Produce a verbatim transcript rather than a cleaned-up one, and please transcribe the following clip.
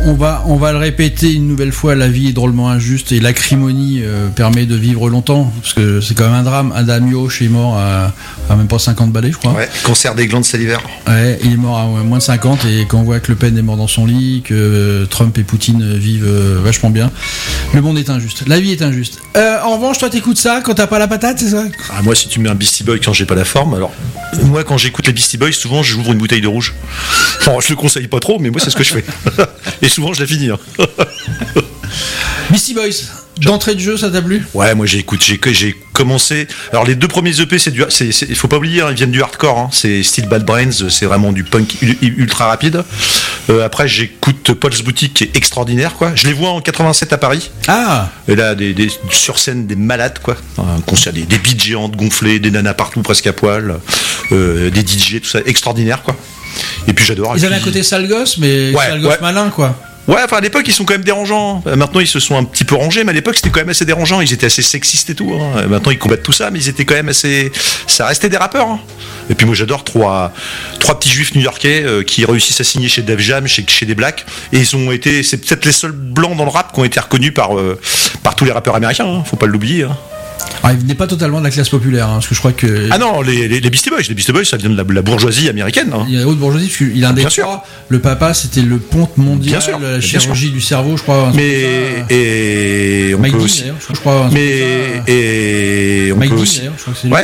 on va, on va le répéter une nouvelle fois, la vie est drôlement injuste et l'acrimonie euh, permet de vivre longtemps, parce que c'est quand même un drame. Adam Yosh est mort à, à même pas cinquante balais, je crois. Ouais, cancer des glandes salivaires. Ouais, il est mort à ouais, moins de cinquante, et quand on voit que Le Pen est mort dans son lit, que euh, Trump et Poutine vivent euh, vachement bien, le monde est injuste. La vie est injuste. Euh, en revanche, toi t'écoutes ça quand t'as pas la patate, c'est ça? Ah, moi, si tu mets un Beastie Boy quand j'ai pas la forme, alors moi quand j'écoute les Beastie Boys, souvent j'ouvre une bouteille de rouge. Bon, je le conseille pas trop, mais moi c'est ce que je fais. Et souvent je la finis. Hein. Beastie Boys, d'entrée de jeu, ça t'a plu? Ouais, moi j'ai écouté, j'ai, j'ai commencé. Alors les deux premiers E P, c'est du, c'est, c'est, il faut pas oublier, hein, ils viennent du hardcore. Hein, c'est style Bad Brains, c'est vraiment du punk ultra rapide. Euh, après j'écoute Paul's Boutique qui est extraordinaire, quoi. Je les vois en quatre-vingt-sept à Paris. Ah. Et là, des, des sur scène des malades, quoi. Un concert, des, des beats géantes gonflées, des nanas partout presque à poil, euh, des D J, tout ça, extraordinaire, quoi. Et puis j'adore. Ils avaient puis... un côté sale gosse, mais ouais, sale gosse ouais. malin, quoi. Ouais, enfin à l'époque ils sont quand même dérangeants. Maintenant ils se sont un petit peu rangés, mais à l'époque c'était quand même assez dérangeant. Ils étaient assez sexistes et tout. Hein. Maintenant ils combattent tout ça, mais ils étaient quand même assez. Ça restait des rappeurs. Hein. Et puis moi j'adore trois trois petits juifs new-yorkais euh, qui réussissent à signer chez Def Jam, chez chez des blacks. Et ils ont été, c'est peut-être les seuls blancs dans le rap qui ont été reconnus par euh, par tous les rappeurs américains. Hein. Faut pas l'oublier. Hein. Alors, il venait pas totalement de la classe populaire, hein, parce que je crois que. Ah non, les, les, les Beastie Boys, les Beastie Boys, ça vient de la, la bourgeoisie américaine. Hein. Il y a haute bourgeoisie, parce qu'il a un des trois. Le papa, c'était le ponte mondial, sûr, la chirurgie du cerveau, je crois. Mais et on Mike peut Dean, aussi. je crois. Mais et on Mike peut Dean, aussi. je crois que c'est lui. Ouais.